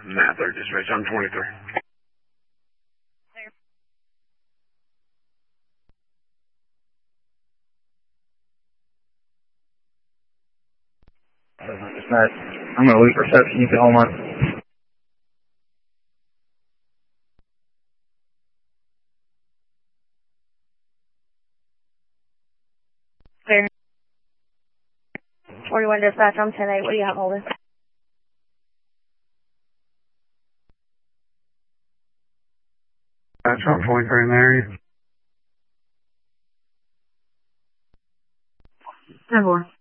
Nah, third dispatch, I'm 23. Dispatch, I'm going to lose reception. You can hold on. Clear. 41 dispatch, I'm 10-8. What do you have holding? That's on 23 in the area. 10-4.